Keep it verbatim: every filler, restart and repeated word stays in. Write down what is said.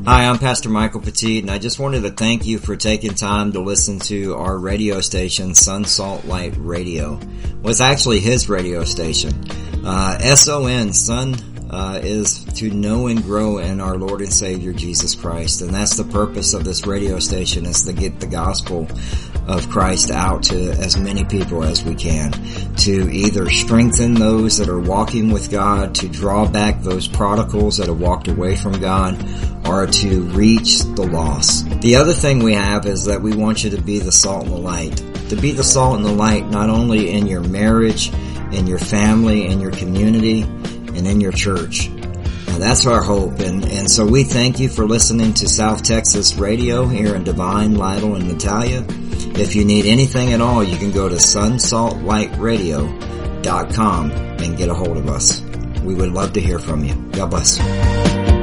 Hi, I'm Pastor Michael Petit, and I just wanted to thank you for taking time to listen to our radio station, Sun Salt Light Radio. Well, it's actually his radio station. Uh, S O N, Sun, uh, is to know and grow in our Lord and Savior Jesus Christ, and that's the purpose of this radio station, is to get the gospel of Christ out to as many people as we can, to either strengthen those that are walking with God, to draw back those prodigals that have walked away from God, or to reach the lost. The other thing we have is that we want you to be the salt and the light. To be the salt and the light not only in your marriage, in your family, in your community, and in your church. Now, that's our hope, and, and so we thank you for listening to South Texas Radio here in Divine, Lytle, and Natalia. If you need anything at all, you can go to sun salt light radio dot com and get a hold of us. We would love to hear from you. God bless.